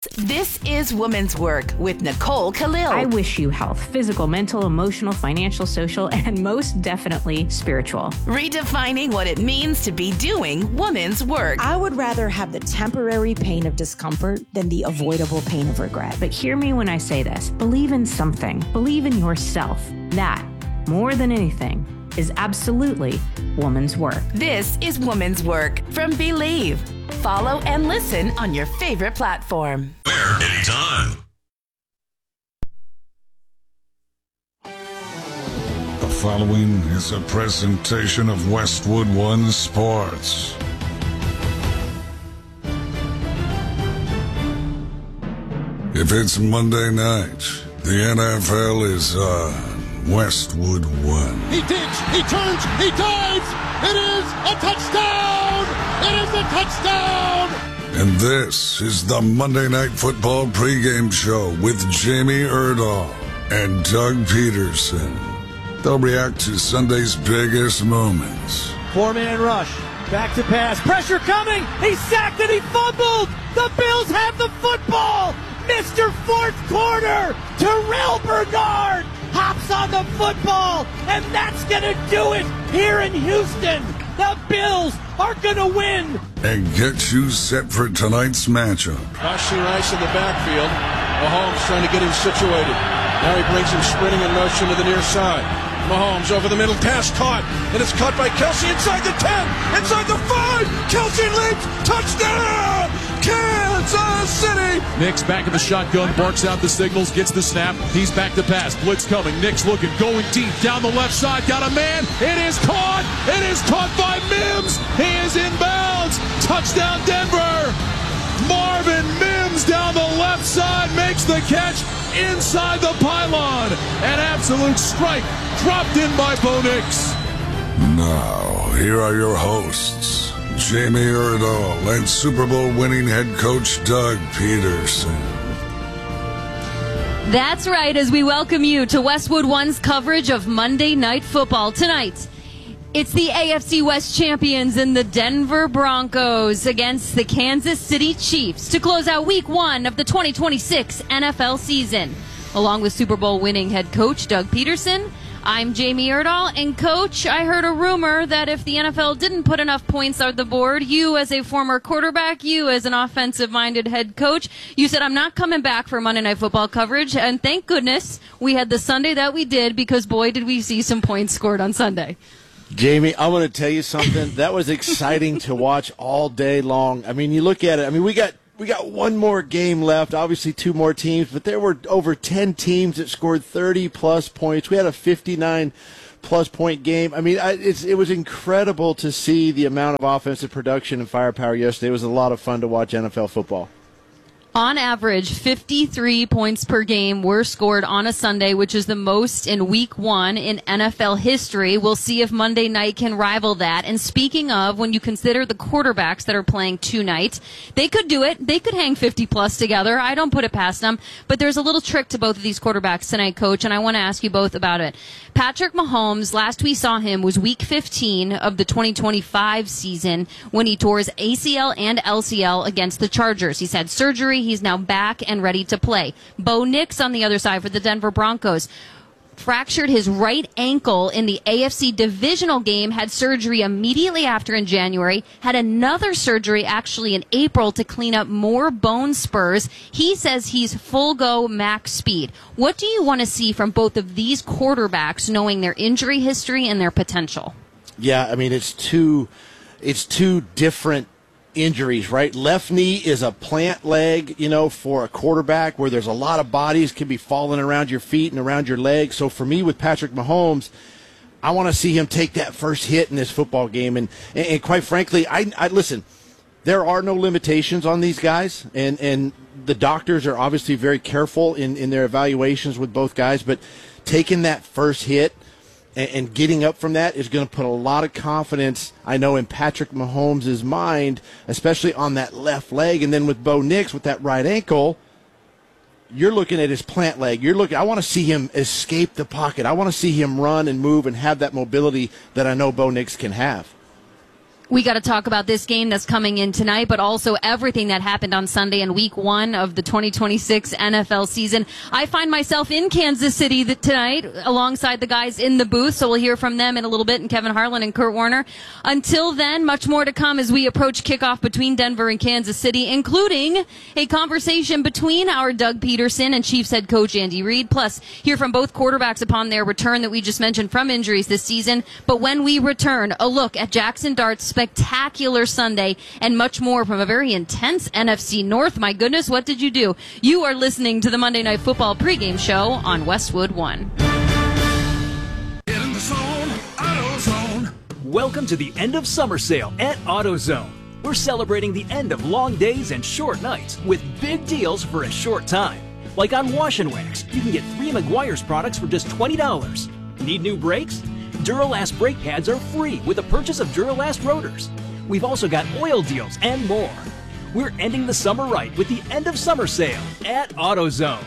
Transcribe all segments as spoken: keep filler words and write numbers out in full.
This is Women's Work with Nicole Khalil. I wish you health, physical, mental, emotional, financial, social, and most definitely spiritual. Redefining what it means to be doing women's work. I would rather have the temporary pain of discomfort than the avoidable pain of regret. But hear me when I say this. Believe in something. Believe in yourself. That, more than anything, is absolutely woman's work. This is Women's Work from Believe. Follow and listen on your favorite platform. Where? Anytime. The following is a presentation of Westwood One Sports. If it's Monday night, the N F L is on Westwood One. He digs, he turns, he dives! It is a touchdown! It is a touchdown! And this is the Monday Night Football pregame show with Jamie Erdahl and Doug Peterson. They'll react to Sunday's biggest moments. Four-man rush, back to pass, pressure coming, he sacked and he fumbled! The Bills have the football! Mister Fourth Quarter, Terrell Bernard hops on the football, and that's gonna do it here in Houston. The Bills are gonna win. And get you set for tonight's matchup. Rashee Rice in the backfield. Mahomes trying to get him situated. Now he brings him sprinting in motion to the near side. Mahomes over the middle, pass caught, and it's caught by Kelce inside the ten, inside the five. Kelce leaps, touchdown, Kansas City. Nix back in the shotgun, barks out the signals, gets the snap. He's back to pass, blitz coming. Nix looking, going deep down the left side, got a man. It is caught. It is caught by Mims. He is inbounds. Touchdown Denver. Marvin Mims down the left side makes the catch inside the pylon. An absolute strike dropped in by Bo Nix. Now, here are your hosts, Jamie Erdahl and Super Bowl winning head coach Doug Peterson. That's right, as we welcome you to Westwood One's coverage of Monday Night Football tonight. It's the A F C West champions in the Denver Broncos against the Kansas City Chiefs to close out week one of the twenty twenty-six N F L season. Along with Super Bowl winning head coach Doug Peterson, I'm Jamie Erdahl. And Coach, I heard a rumor that if the N F L didn't put enough points on the board, you as a former quarterback, you as an offensive-minded head coach, you said, I'm not coming back for Monday Night Football coverage. And thank goodness we had the Sunday that we did, because boy, did we see some points scored on Sunday. Jamie, I want to tell you something. That was exciting to watch all day long. I mean, you look at it. I mean, we got we got one more game left, obviously two more teams, but there were over ten teams that scored thirty-plus points. We had a fifty-nine-plus point game. I mean, I, it's, it was incredible to see the amount of offensive production and firepower yesterday. It was a lot of fun to watch N F L football. On average, fifty-three points per game were scored on a Sunday, which is the most in week one in N F L history. We'll see if Monday night can rival that. And speaking of, when you consider the quarterbacks that are playing tonight, they could do it. They could hang fifty plus together. I don't put it past them. But there's a little trick to both of these quarterbacks tonight, Coach, and I want to ask you both about it. Patrick Mahomes, last we saw him was week fifteen of the twenty twenty-five season when he tore his A C L and L C L against the Chargers. He's had surgery. He's now back and ready to play. Bo Nix on the other side for the Denver Broncos fractured his right ankle in the A F C divisional game, had surgery immediately after in January, had another surgery actually in April to clean up more bone spurs. He says he's full go max speed. What do you want to see from both of these quarterbacks, knowing their injury history and their potential? Yeah, I mean, it's two, it's two different injuries, right? Left knee is a plant leg, you know, for a quarterback where there's a lot of bodies can be falling around your feet and around your legs. So for me with Patrick Mahomes, I want to see him take that first hit in this football game. And, and, and quite frankly, I, I listen, there are no limitations on these guys. And, and the doctors are obviously very careful in, in their evaluations with both guys. But taking that first hit and, and getting up from that is going to put a lot of confidence, I know, in Patrick Mahomes' mind, especially on that left leg. And then with Bo Nix with that right ankle, you're looking at his plant leg. You're looking. I want to see him escape the pocket. I want to see him run and move and have that mobility that I know Bo Nix can have. We got to talk about this game that's coming in tonight, but also everything that happened on Sunday in week one of the twenty twenty-six N F L season. I find myself in Kansas City tonight alongside the guys in the booth, so we'll hear from them in a little bit, and Kevin Harlan and Kurt Warner. Until then, much more to come as we approach kickoff between Denver and Kansas City, including a conversation between our Doug Peterson and Chiefs head coach Andy Reid, plus hear from both quarterbacks upon their return that we just mentioned from injuries this season. But when we return, a look at Jackson Dart's spectacular Sunday and much more from a very intense N F C North. My goodness, what did you do? You are listening to the Monday Night Football pregame show on Westwood One. Get in the zone, AutoZone. Welcome to the end of summer sale at AutoZone. We're celebrating the end of long days and short nights with big deals for a short time. Like on Wash and Wax, you can get three Meguiar's products for just twenty dollars. Need new brakes? Duralast brake pads are free with the purchase of Duralast rotors. We've also got oil deals and more. We're ending the summer right with the end of summer sale at AutoZone.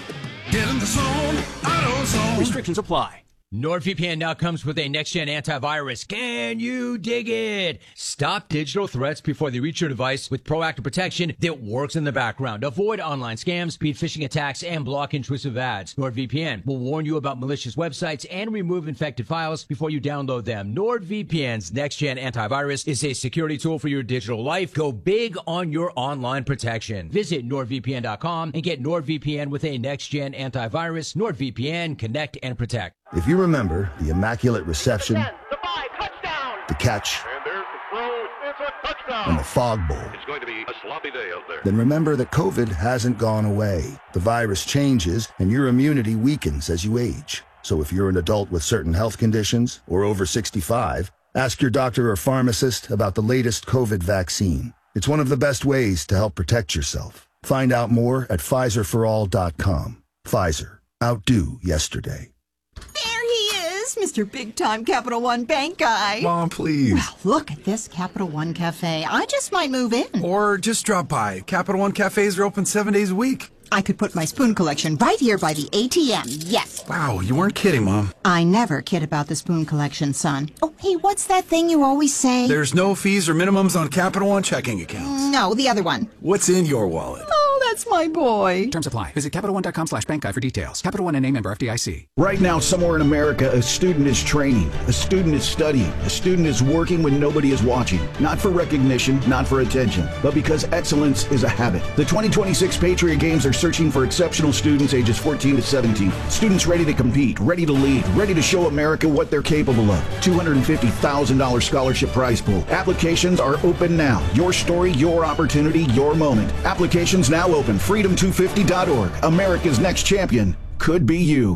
Get in the zone, AutoZone. Restrictions apply. NordVPN now comes with a next-gen antivirus. Can you dig it? Stop digital threats before they reach your device with proactive protection that works in the background. Avoid online scams, speed phishing attacks, and block intrusive ads. NordVPN will warn you about malicious websites and remove infected files before you download them. NordVPN's next-gen antivirus is a security tool for your digital life. Go big on your online protection. Visit nord V P N dot com and get NordVPN with a next-gen antivirus. NordVPN, connect and protect. If you remember the Immaculate Reception, the, five, the catch, and, there's the throw. It's a touchdown. And the Fog Bowl, it's going to be a sloppy day out there. Then remember that COVID hasn't gone away. The virus changes, and your immunity weakens as you age. So if you're an adult with certain health conditions or over sixty-five, ask your doctor or pharmacist about the latest COVID vaccine. It's one of the best ways to help protect yourself. Find out more at Pfizer for all dot com. Pfizer. Outdo yesterday. There he is, Mister Big Time Capital One Bank guy. Mom, please. Well, look at this Capital One Cafe. I just might move in. Or just drop by. Capital One cafes are open seven days a week. I could put my spoon collection right here by the A T M, yes. Wow, you weren't kidding, Mom. I never kid about the spoon collection, son. Oh, hey, what's that thing you always say? There's no fees or minimums on Capital One checking accounts. No, the other one. What's in your wallet? Oh, that's my boy. Terms apply. Visit Capital One dot com slash bank guide for details. Capital One N A member F D I C. Right now, somewhere in America, a student is training, a student is studying, a student is working when nobody is watching. Not for recognition, not for attention, but because excellence is a habit. The twenty twenty-six Patriot Games are searching for exceptional students ages fourteen to seventeen. Students ready to compete, ready to lead, ready to show America what they're capable of. two hundred fifty thousand dollars scholarship prize pool. Applications are open now. Your story, your opportunity, your moment. Applications now open. freedom two fifty dot org. America's next champion could be you.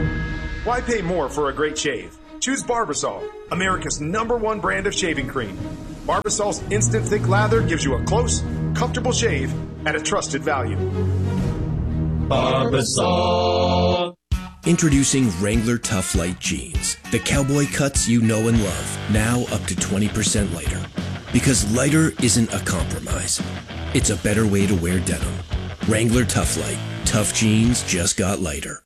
Why pay more for a great shave? Choose Barbasol, America's number one brand of shaving cream. Barbasol's instant thick lather gives you a close, comfortable shave at a trusted value. Barbasol. Introducing Wrangler Tough Light Jeans. The cowboy cuts you know and love. Now up to twenty percent lighter. Because lighter isn't a compromise. It's a better way to wear denim. Wrangler Tough Light. Tough jeans just got lighter.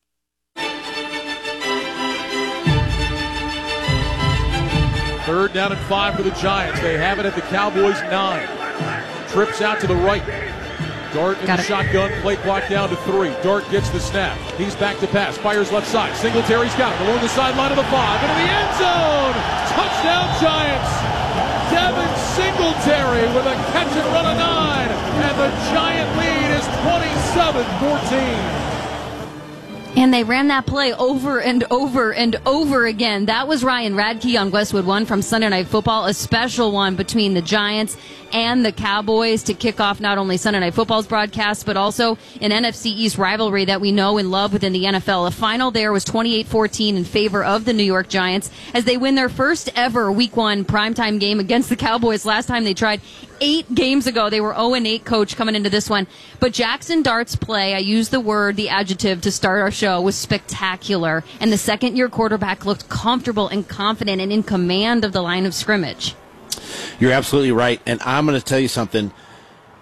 Third down and five for the Giants. They have it at the Cowboys' nine. Trips out to the right. Dart in the shotgun, play clock down to three. Dart gets the snap. He's back to pass, fires left side. Singletary's got it along the sideline of the five, into the end zone. Touchdown Giants. Devin Singletary with a catch and run of nine. And the Giant lead is twenty-seven fourteen. And they ran that play over and over and over again. That was Ryan Radke on Westwood One from Sunday Night Football, a special one between the Giants and the Cowboys to kick off not only Sunday Night Football's broadcast, but also an N F C East rivalry that we know and love within the N F L. The final there was twenty-eight fourteen in favor of the New York Giants as they win their first ever Week one primetime game against the Cowboys. Last time they tried eight games ago. They were oh and eight, coach, coming into this one. But Jackson Dart's play, I use the word, the adjective to start our show, was spectacular. And the second-year quarterback looked comfortable and confident and in command of the line of scrimmage. You're absolutely right. And I'm going to tell you something.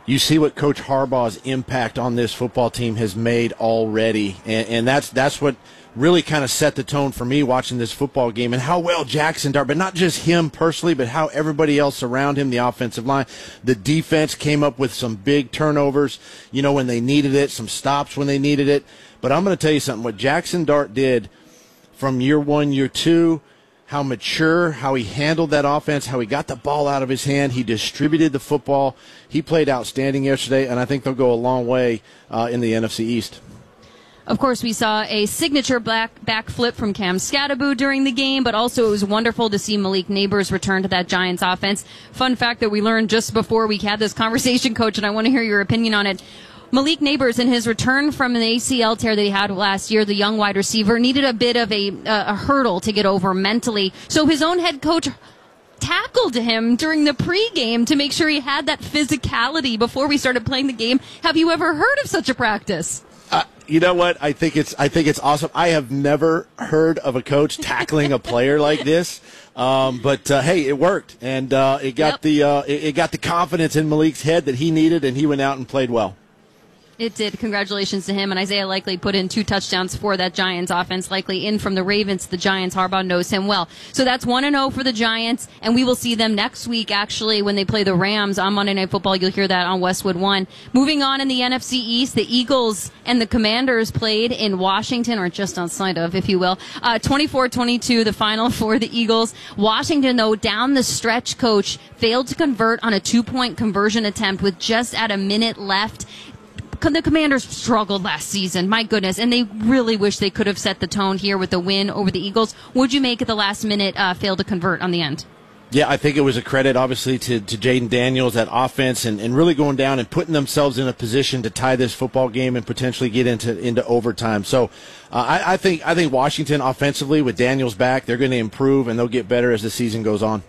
you see what Coach Harbaugh's impact on this football team has made already, and, and that's that's what really kind of set the tone for me watching this football game, and how well Jackson Dart, but not just him personally, but how everybody else around him, the offensive line, the defense came up with some big turnovers, you know, when they needed it, some stops when they needed it. But I'm going to tell you something, what Jackson Dart did from year one, year two, how mature, how he handled that offense, how he got the ball out of his hand, he distributed the football. He played outstanding yesterday, and I think they'll go a long way uh, in the N F C East. Of course, we saw a signature back backflip from Cam Scatterbo during the game, but also it was wonderful to see Malik Neighbors return to that Giants offense. Fun fact that we learned just before we had this conversation, Coach, and I want to hear your opinion on it. Malik Neighbors, in his return from an A C L tear that he had last year, the young wide receiver, needed a bit of a, a hurdle to get over mentally. So his own head coach tackled him during the pregame to make sure he had that physicality before we started playing the game. Have you ever heard of such a practice? Uh, you know what? I think it's I think it's awesome. I have never heard of a coach tackling a player like this, um, but uh, hey, it worked, and uh, it got yep. the uh, it, it got the confidence in Malik's head that he needed, and he went out and played well. It did. Congratulations to him. And Isaiah Likely put in two touchdowns for that Giants offense. Likely in from the Ravens. The Giants, Harbaugh knows him well. So that's one and oh for the Giants. And we will see them next week, actually, when they play the Rams on Monday Night Football. You'll hear that on Westwood One. Moving on in the N F C East, the Eagles and the Commanders played in Washington, or just outside of, if you will. Uh, twenty-four twenty-two, the final for the Eagles. Washington, though, down the stretch, Coach, failed to convert on a two-point conversion attempt with just at a minute left. The Commanders struggled last season, my goodness, and they really wish they could have set the tone here with the win over the Eagles. Would you make it the last minute uh, fail to convert on the end? Yeah, I think it was a credit, obviously, to, to Jaden Daniels, that offense, and, and really going down and putting themselves in a position to tie this football game and potentially get into into overtime. So uh, I, I think I think Washington offensively, with Daniels back, they're going to improve and they'll get better as the season goes on.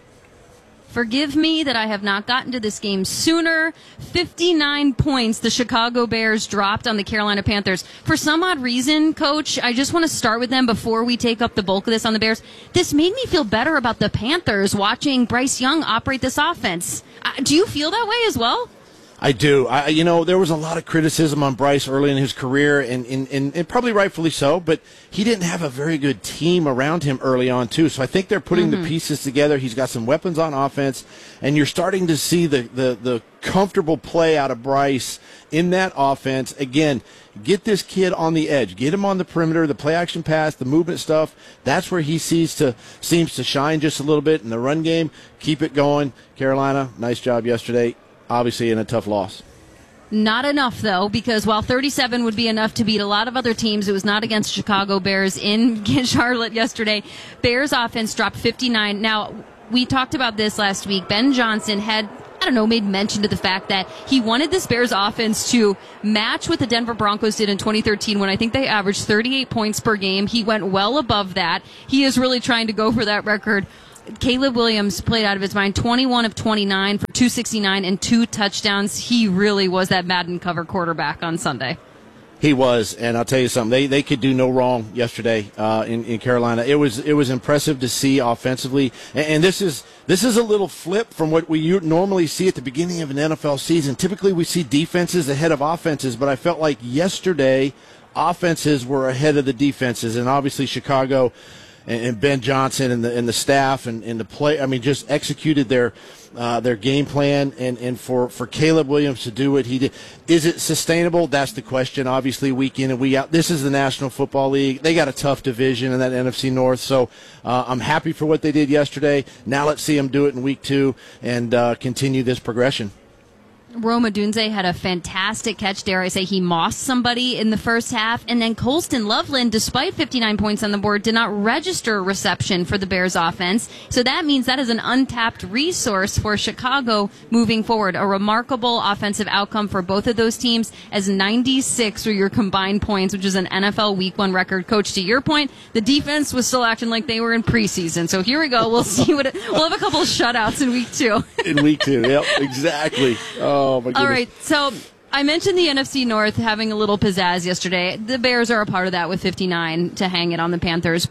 Forgive me that I have not gotten to this game sooner. fifty-nine points the Chicago Bears dropped on the Carolina Panthers. For some odd reason, Coach, I just want to start with them before we take up the bulk of this on the Bears. This made me feel better about the Panthers watching Bryce Young operate this offense. Uh, do you feel that way as well? I do. I, you know, there was a lot of criticism on Bryce early in his career, and, and, and, and probably rightfully so, but he didn't have a very good team around him early on, too. So I think they're putting mm-hmm. the pieces together. He's got some weapons on offense, and you're starting to see the, the, the comfortable play out of Bryce in that offense. Again, get this kid on the edge. Get him on the perimeter, the play-action pass, the movement stuff. That's where he sees to seems to shine just a little bit in the run game. Keep it going. Carolina, nice job yesterday. Obviously in a tough loss. Not enough, though, because while thirty-seven would be enough to beat a lot of other teams, it was not against Chicago Bears in Charlotte yesterday. Bears offense dropped fifty-nine. Now, we talked about this last week. Ben Johnson had, I don't know, made mention to the fact that he wanted this Bears offense to match what the Denver Broncos did in twenty thirteen when I think they averaged thirty-eight points per game. He went well above that. He is really trying to go for that record. Caleb Williams played out of his mind, twenty-one of twenty-nine for two sixty-nine and two touchdowns. He really was that Madden cover quarterback on Sunday. He was, and I'll tell you something. They they could do no wrong yesterday uh, in in Carolina. It was it was impressive to see offensively, and, and this is this is a little flip from what we normally see at the beginning of an N F L season. Typically, we see defenses ahead of offenses, but I felt like yesterday offenses were ahead of the defenses, and obviously Chicago and Ben Johnson and the and the staff and, and the play, I mean, just executed their uh, their game plan. And, and for, for Caleb Williams to do what he did, is it sustainable? That's the question. Obviously, week in and week out. This is the National Football League. They got a tough division in that N F C North. So uh, I'm happy for what they did yesterday. Now let's see them do it in week two and uh, continue this progression. Rome Odunze had a fantastic catch, dare I say. He mossed somebody in the first half. And then Colston Loveland, despite fifty-nine points on the board, did not register a reception for the Bears offense. So that means that is an untapped resource for Chicago moving forward. A remarkable offensive outcome for both of those teams, as ninety-six were your combined points, which is an N F L Week One record. Coach, to your point, the defense was still acting like they were in preseason. So here we go. We'll see what it, we'll have a couple of shutouts in week two. In week two, yep, exactly. Oh, my goodness. All right, so I mentioned the N F C North having a little pizzazz yesterday. The Bears are a part of that with fifty-nine to hang it on the Panthers. But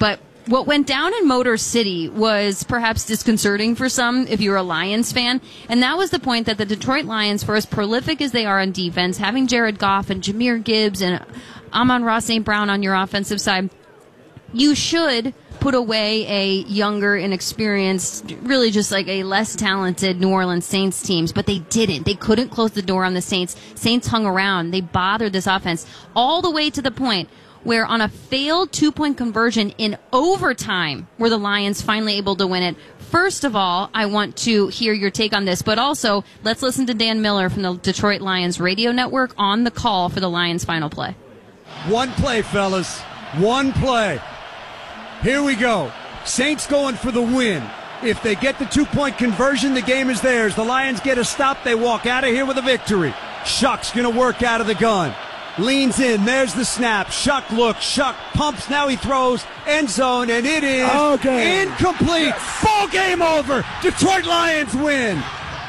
What went down in Motor City was perhaps disconcerting for some if you're a Lions fan, and that was the point that the Detroit Lions, for as prolific as they are on defense, having Jared Goff and Jahmyr Gibbs and Amon-Ra Saint Brown on your offensive side, you should put away a younger, inexperienced, really just like a less talented New Orleans Saints teams, but they didn't. They couldn't close the door on the Saints. Saints hung around. They bothered this offense all the way to the point where on a failed two-point conversion in overtime were the Lions finally able to win it. First of all, I want to hear your take on this, but also let's listen to Dan Miller from the Detroit Lions radio network on the call for the Lions' final play. One play, fellas. One play. Here we go. Saints going for the win. If they get the two-point conversion, the game is theirs. The Lions get a stop. They walk out of here with a victory. Shuck's going to work out of the gun. Leans in. There's the snap. Shuck looks. Shuck pumps. Now he throws. End zone, and it is okay. Incomplete. Ball game over. Detroit Lions win.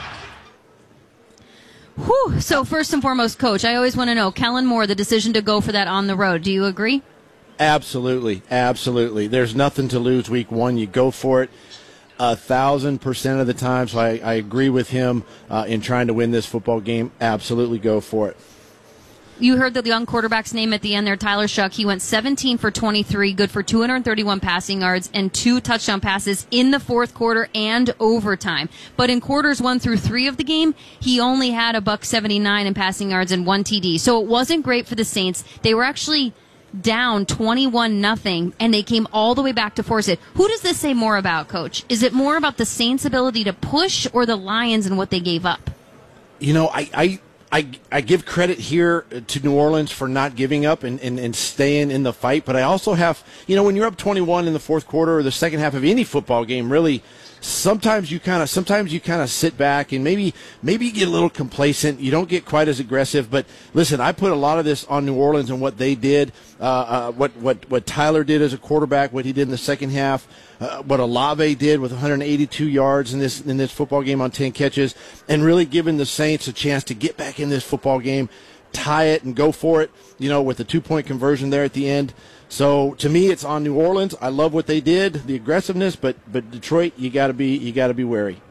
Whew. So first and foremost, Coach, I always want to know, Kellen Moore, the decision to go for that on the road. Do you agree? Absolutely. Absolutely. There's nothing to lose week one. You go for it a thousand percent of the time. So I, I agree with him uh, in trying to win this football game. Absolutely go for it. You heard the young quarterback's name at the end there, Tyler Shuck. He went seventeen for twenty-three, good for two hundred thirty-one passing yards and two touchdown passes in the fourth quarter and overtime. But in quarters one through three of the game, he only had a buck seventy-nine in passing yards and one T D. So it wasn't great for the Saints. They were actually down twenty-one nothing, and they came all the way back to force it. Who does this say more about, Coach? Is it more about the Saints' ability to push or the Lions and what they gave up? You know, I... I I, I give credit here to New Orleans for not giving up and, and, and staying in the fight, but I also have, you know, when you're up twenty-one in the fourth quarter or the second half of any football game, really, sometimes you kind of sometimes you kind of sit back and maybe maybe you get a little complacent. You don't get quite as aggressive. But listen, I put a lot of this on New Orleans and what they did, uh, uh, what what what Tyler did as a quarterback, what he did in the second half. Uh, what Olave did with one hundred eighty-two yards in this in this football game on ten catches, and really giving the Saints a chance to get back in this football game, tie it, and go for it, you know, with the two-point conversion there at the end. So to me, it's on New Orleans. I love what they did, the aggressiveness, but but Detroit, you got to be you got to be wary.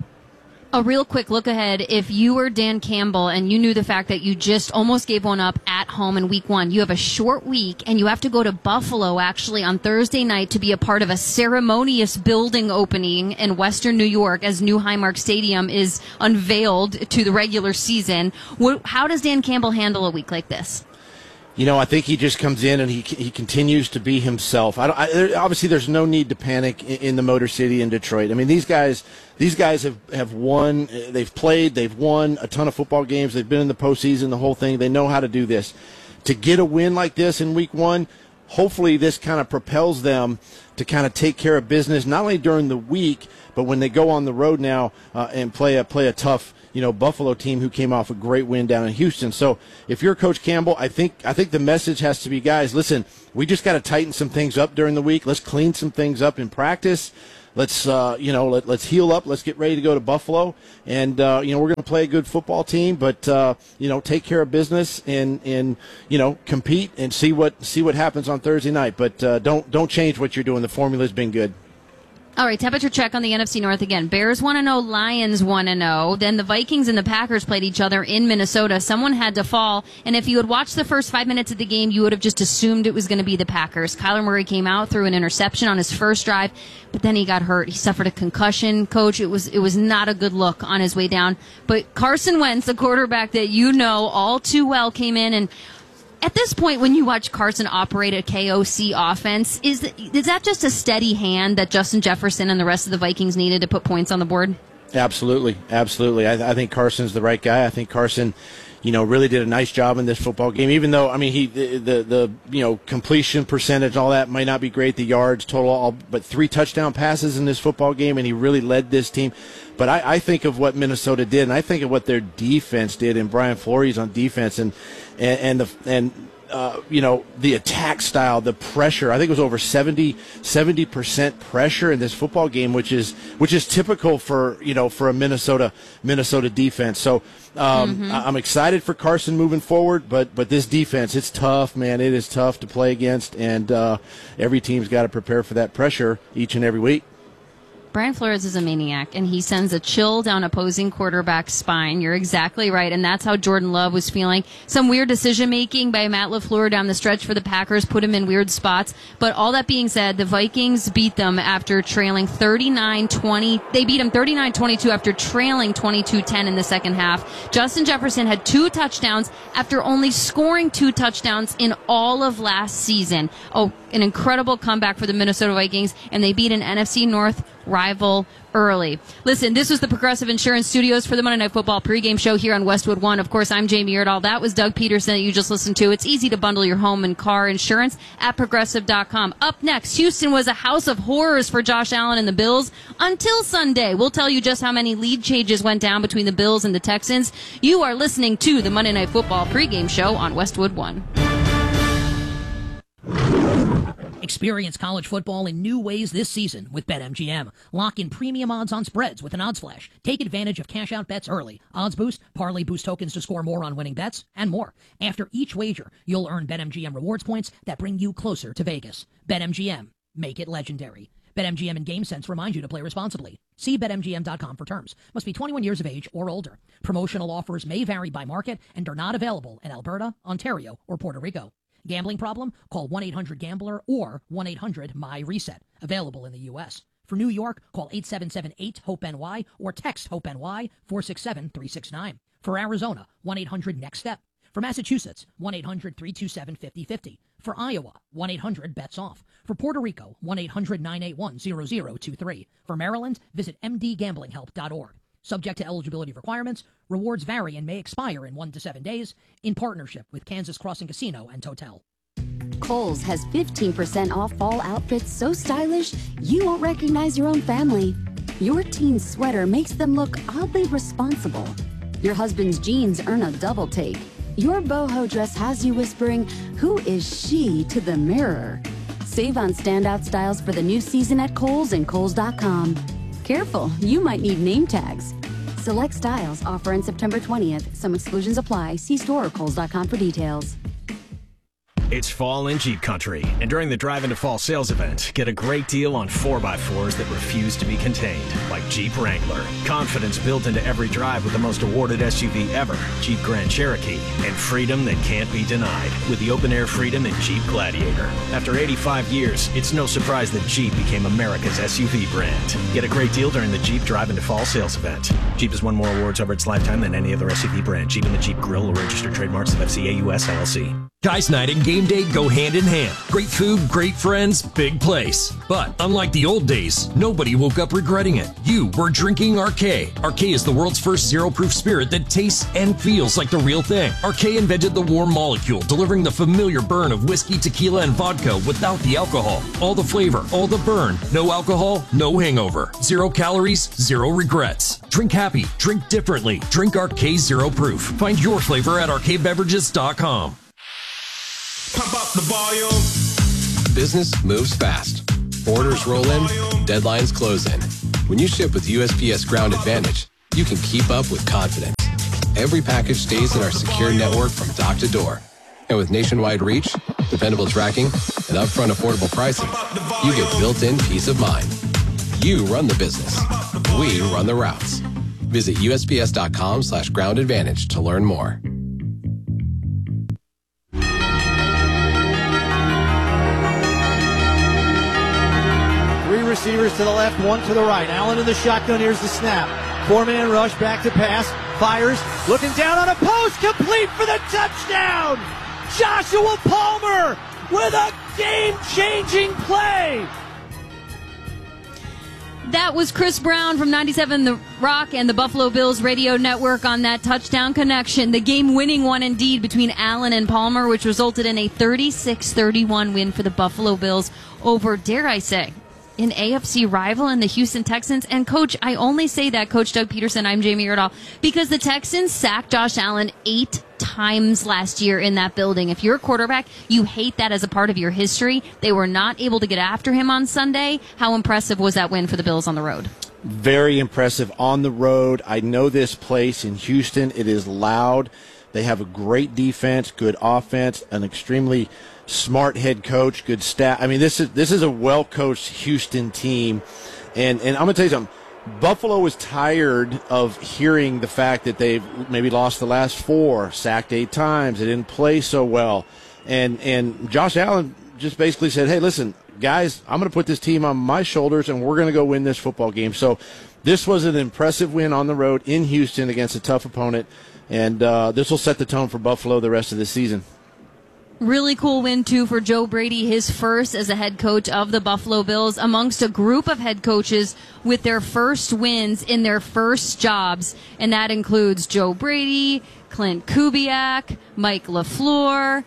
A real quick look ahead. If you were Dan Campbell and you knew the fact that you just almost gave one up at home in week one, you have a short week and you have to go to Buffalo actually on Thursday night to be a part of a ceremonious building opening in Western New York as New Highmark Stadium is unveiled to the regular season. How does Dan Campbell handle a week like this? You know, I think he just comes in and he he continues to be himself. I, don't, I there, obviously there's no need to panic in, in the Motor City in Detroit. I mean, these guys these guys have, have won. They've played. They've won a ton of football games. They've been in the postseason, the whole thing. They know how to do this. To get a win like this in week one, hopefully this kind of propels them to kind of take care of business, not only during the week, but when they go on the road now uh, and play a play a tough, you know, Buffalo team who came off a great win down in Houston. So if you're Coach Campbell, I think I think the message has to be, guys, listen, we just got to tighten some things up during the week. Let's clean some things up in practice. Let's, uh, you know, let, let's heal up. Let's get ready to go to Buffalo. And, uh, you know, we're going to play a good football team, but, uh, you know, take care of business and, and, you know, compete and see what see what happens on Thursday night. But uh, don't don't change what you're doing. The formula's been good. All right, temperature check on the N F C North again. Bears one and oh, Lions one and oh. Then the Vikings and the Packers played each other in Minnesota. Someone had to fall, and if you had watched the first five minutes of the game, you would have just assumed it was going to be the Packers. Kyler Murray came out, threw an interception on his first drive, but then he got hurt. He suffered a concussion. Coach, it was it was not a good look on his way down. But Carson Wentz, the quarterback that you know all too well, came in and at this point, when you watch Carson operate a K O C offense, is is that just a steady hand that Justin Jefferson and the rest of the Vikings needed to put points on the board? Absolutely, absolutely. I, I think Carson's the right guy. I think Carson, you know, really did a nice job in this football game. Even though, I mean, he the the, the you know completion percentage, all that might not be great, the yards total, all, but three touchdown passes in this football game, and he really led this team. But I, I think of what Minnesota did, and I think of what their defense did, and Brian Flores on defense, and and, and the and uh, you know, the attack style, the pressure. I think it was over seventy percent pressure in this football game, which is which is typical for, you know, for a Minnesota Minnesota defense. So um, mm-hmm. I'm excited for Carson moving forward, but but this defense, it's tough, man. It is tough to play against, and uh, every team's got to prepare for that pressure each and every week. Brian Flores is a maniac, and he sends a chill down opposing quarterback's spine. You're exactly right, and that's how Jordan Love was feeling. Some weird decision-making by Matt LaFleur down the stretch for the Packers put him in weird spots. But all that being said, the Vikings beat them after trailing thirty-nine twenty. They beat them thirty-nine twenty-two after trailing twenty-two ten in the second half. Justin Jefferson had two touchdowns after only scoring two touchdowns in all of last season. Oh, an incredible comeback for the Minnesota Vikings, and they beat an N F C North rival early. Listen, this was the Progressive Insurance Studios for the Monday Night Football pregame show here on Westwood One. Of course, I'm Jamie Erdahl. That was Doug Peterson that you just listened to. It's easy to bundle your home and car insurance at Progressive dot com. Up next, Houston was a house of horrors for Josh Allen and the Bills until Sunday. We'll tell you just how many lead changes went down between the Bills and the Texans. You are listening to the Monday Night Football pregame show on Westwood One. Experience college football in new ways this season with BetMGM. Lock in premium odds on spreads with an odds flash. Take advantage of cash-out bets early. Odds boost, parlay boost tokens to score more on winning bets, and more. After each wager, you'll earn BetMGM rewards points that bring you closer to Vegas. BetMGM. Make it legendary. BetMGM and GameSense remind you to play responsibly. See Bet M G M dot com for terms. Must be twenty-one years of age or older. Promotional offers may vary by market and are not available in Alberta, Ontario, or Puerto Rico. Gambling problem? Call one eight hundred gambler or one eight hundred M Y reset. Available in the U S. For New York, call eight seven seven eight hope N Y or text HOPE-NY four six seven three six nine. For Arizona, one eight hundred next step. For Massachusetts, one eight hundred three two seven five zero five zero. For Iowa, one eight hundred bets off. For Puerto Rico, one eight hundred nine eight one zero zero two three. For Maryland, visit m d gambling help dot org. Subject to eligibility requirements, rewards vary and may expire in one to seven days, in partnership with Kansas Crossing Casino and Hotel. Kohl's has fifteen percent off fall outfits so stylish, you won't recognize your own family. Your teen's sweater makes them look oddly responsible. Your husband's jeans earn a double take. Your boho dress has you whispering, "Who is she?" to the mirror. Save on standout styles for the new season at Kohl's and Kohl's dot com. Careful, you might need name tags. Select styles offer on September twentieth. Some exclusions apply. See store or Kohl's dot com for details. It's fall in Jeep Country, and during the Drive into Fall sales event, get a great deal on four by fours that refuse to be contained, like Jeep Wrangler. Confidence built into every drive with the most awarded S U V ever, Jeep Grand Cherokee, and freedom that can't be denied with the open-air freedom in Jeep Gladiator. After eighty-five years, it's no surprise that Jeep became America's S U V brand. Get a great deal during the Jeep Drive into Fall sales event. Jeep has won more awards over its lifetime than any other S U V brand. Jeep and the Jeep Grill are registered trademarks of F C A U S L L C. Guys' night and game day go hand in hand. Great food, great friends, big place. But unlike the old days, nobody woke up regretting it. You were drinking Arcay. Arcay is the world's first zero-proof spirit that tastes and feels like the real thing. Arcay invented the warm molecule, delivering the familiar burn of whiskey, tequila, and vodka without the alcohol. All the flavor, all the burn. No alcohol, no hangover. Zero calories, zero regrets. Drink happy, drink differently. Drink Arcay Zero Proof. Find your flavor at arcade beverages dot com. Pump up the volume. Business moves fast. Orders roll in, deadlines close in. When you ship with U S P S Ground Advantage, you can keep up with confidence. Every package stays in our secure network from dock to door. And with nationwide reach, dependable tracking, and upfront affordable pricing, you get built-in peace of mind. You run the business. We run the routes. Visit U S P S dot com slash ground advantage to learn more. Three receivers to the left, one to the right. Allen in the shotgun. Here's the snap. Four-man rush, back to pass. Fires, looking down on a post. Complete for the touchdown. Joshua Palmer with a game-changing play. That was Chris Brown from ninety-seven The Rock and the Buffalo Bills radio network on that touchdown connection. The game-winning one indeed between Allen and Palmer, which resulted in a thirty-six thirty-one win for the Buffalo Bills over, dare I say, an A F C rival in the Houston Texans. And, Coach, I only say that, Coach Doug Peterson, I'm Jamie Erdahl, because the Texans sacked Josh Allen eight times. times last year in that building. If you're a quarterback, you hate that as a part of your history. They were not able to get after him on Sunday. How impressive was that win for the Bills on the road? Very impressive on the road. I know this place in Houston. It is loud. They have a great defense, good offense, an extremely smart head coach, good staff. I mean, this is this is a well-coached Houston team. And and I'm going to tell you something. Buffalo was tired of hearing the fact that they've maybe lost the last four, sacked eight times. They didn't play so well. And and Josh Allen just basically said, hey, listen, guys, I'm going to put this team on my shoulders, and we're going to go win this football game. So this was an impressive win on the road in Houston against a tough opponent. And uh, this will set the tone for Buffalo the rest of the season. Really cool win, too, for Joe Brady, his first as a head coach of the Buffalo Bills, amongst a group of head coaches with their first wins in their first jobs. And that includes Joe Brady, Clint Kubiak, Mike LaFleur,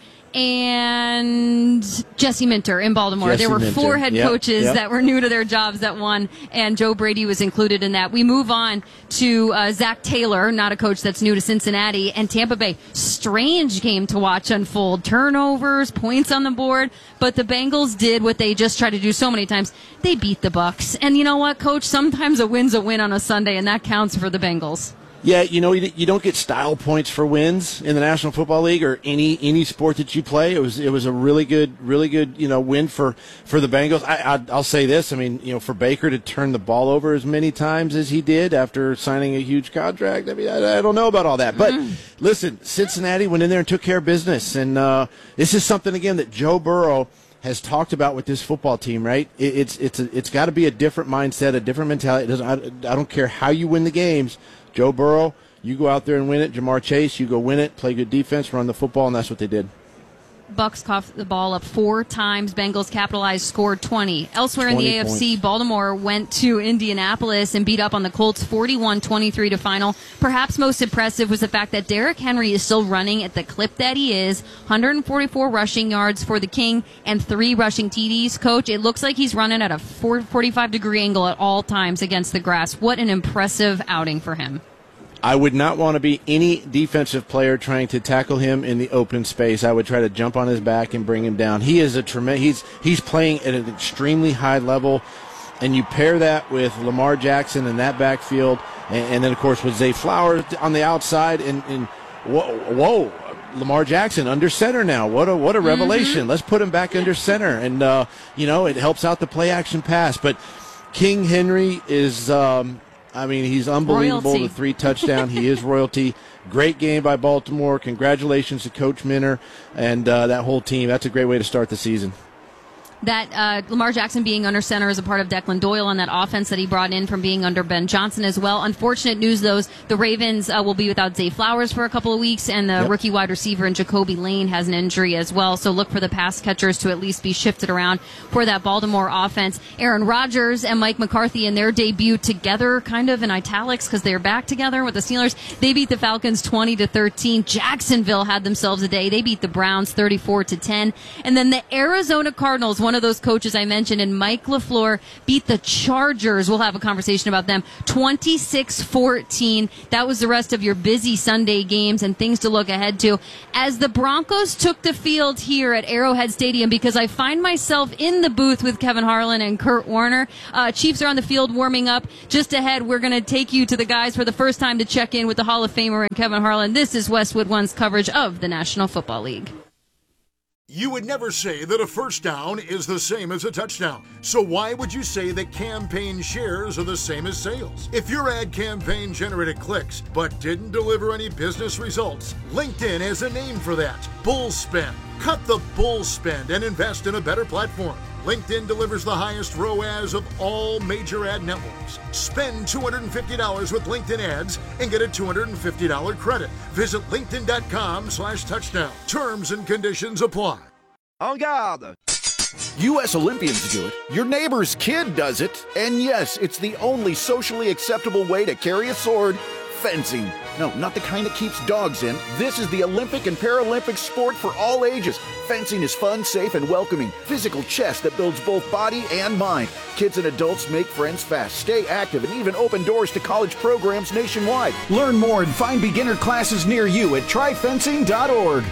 and Jesse Minter in Baltimore. Jesse there were Minter. four head yep, coaches yep. that were new to their jobs that won, and Joe Brady was included in that. We move on to uh, Zach Taylor, not a coach that's new to Cincinnati, and Tampa Bay. Strange game to watch unfold. Turnovers, points on the board, but the Bengals did what they just tried to do so many times. They beat the Bucs. And you know what, Coach? Sometimes a win's a win on a Sunday, and that counts for the Bengals. Yeah, you know, you don't get style points for wins in the National Football League or any any sport that you play. It was it was a really good, really good, you know, win for, for the Bengals. I, I, I'll say this. I mean, you know, for Baker to turn the ball over as many times as he did after signing a huge contract, I mean, I, I don't know about all that. But mm. listen, Cincinnati went in there and took care of business. And uh, this is something, again, that Joe Burrow has talked about with this football team, right? It, it's it's a, it's got to be a different mindset, a different mentality. It doesn't, I, I don't care how you win the games. Joe Burrow, you go out there and win it. Jamar Chase, you go win it, play good defense, run the football, and that's what they did. Bucks coughed the ball up four times. Bengals capitalized, scored twenty. Elsewhere in the A F C, points. Baltimore went to Indianapolis and beat up on the Colts forty-one twenty-three to final. Perhaps most impressive was the fact that Derrick Henry is still running at the clip that he is. one hundred forty-four rushing yards for the King and three rushing T Ds. Coach, it looks like he's running at a forty-five degree angle at all times against the grass. What an impressive outing for him. I would not want to be any defensive player trying to tackle him in the open space. I would try to jump on his back and bring him down. He is a tremendous. He's he's playing at an extremely high level, and you pair that with Lamar Jackson in that backfield, and, and then of course with Zay Flowers on the outside, and, and whoa, whoa, Lamar Jackson under center now. What a what a revelation! Mm-hmm. Let's put him back under center, and uh, you know it helps out the play action pass. But King Henry is. Um, I mean, he's unbelievable. Royalty. The three touchdown. He is royalty. Great game by Baltimore. Congratulations to Coach Minter and uh, that whole team. That's a great way to start the season. That uh, Lamar Jackson being under center is a part of Declan Doyle on that offense that he brought in from being under Ben Johnson as well. Unfortunate news, though, the Ravens uh, will be without Zay Flowers for a couple of weeks, and the yep. rookie wide receiver in Jacoby Lane has an injury as well. So look for the pass catchers to at least be shifted around for that Baltimore offense. Aaron Rodgers and Mike McCarthy in their debut together, kind of in italics because they're back together with the Steelers. They beat the Falcons twenty to thirteen. Jacksonville had themselves a day. They beat the Browns thirty-four to ten. And then the Arizona Cardinals, one of those coaches I mentioned, and Mike LaFleur beat the Chargers. We'll have a conversation about them. twenty-six fourteen. That was the rest of your busy Sunday games and things to look ahead to. As the Broncos took the field here at Arrowhead Stadium, because I find myself in the booth with Kevin Harlan and Kurt Warner. Uh, Chiefs are on the field warming up. Just ahead, we're going to take you to the guys for the first time to check in with the Hall of Famer and Kevin Harlan. This is Westwood One's coverage of the National Football League. You would never say that a first down is the same as a touchdown. So why would you say that campaign shares are the same as sales? If your ad campaign generated clicks but didn't deliver any business results, LinkedIn has a name for that: bull spend. Cut the bull spend and invest in a better platform. LinkedIn delivers the highest R O A S of all major ad networks. Spend two hundred fifty dollars with LinkedIn ads and get a two hundred fifty dollars credit. Visit linkedin.com slash touchdown. Terms and conditions apply. En garde! U S Olympians do it, your neighbor's kid does it, and yes, it's the only socially acceptable way to carry a sword fencing. No, not the kind that keeps dogs in. This is the Olympic and Paralympic sport for all ages. Fencing is fun, safe, and welcoming. Physical chess that builds both body and mind. Kids and adults make friends fast, stay active, and even open doors to college programs nationwide. Learn more and find beginner classes near you at try fencing dot org.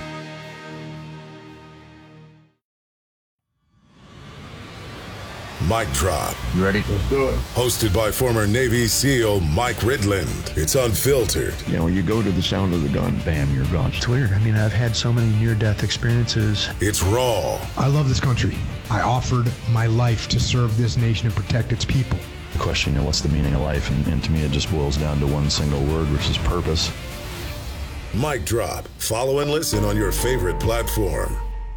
Mic Drop. You ready? Let's do it. Hosted by former Navy SEAL Mike Ridland. It's unfiltered. You know, when you go to the sound of the gun, bam, you're gone. It's weird. I mean, I've had so many near-death experiences. It's raw. I love this country. I offered my life to serve this nation and protect its people. The question, you know, what's the meaning of life? And, and to me, it just boils down to one single word, which is purpose. Mic Drop. Follow and listen on your favorite platform.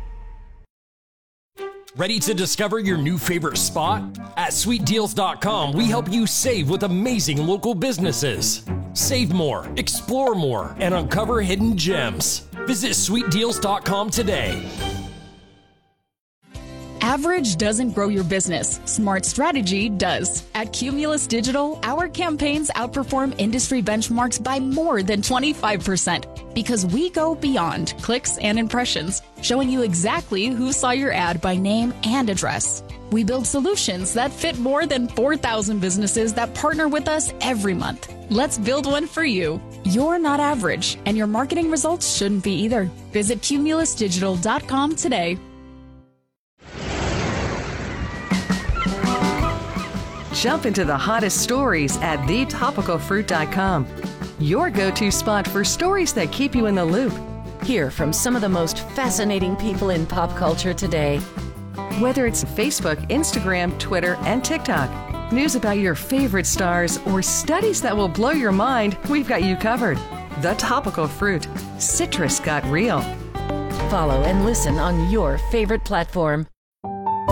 Ready to discover your new favorite spot? At sweet deals dot com, we help you save with amazing local businesses. Save more, explore more, and uncover hidden gems. Visit sweet deals dot com today. Average doesn't grow your business. Smart strategy does. At Cumulus Digital, our campaigns outperform industry benchmarks by more than twenty-five percent because we go beyond clicks and impressions, showing you exactly who saw your ad by name and address. We build solutions that fit more than four thousand businesses that partner with us every month. Let's build one for you. You're not average, and your marketing results shouldn't be either. Visit cumulus digital dot com today. Jump into the hottest stories at the topical fruit dot com. Your go-to spot for stories that keep you in the loop. Hear from some of the most fascinating people in pop culture today. Whether it's Facebook, Instagram, Twitter, and TikTok, news about your favorite stars, or studies that will blow your mind, we've got you covered. The Topical Fruit. Citrus got real. Follow and listen on your favorite platform.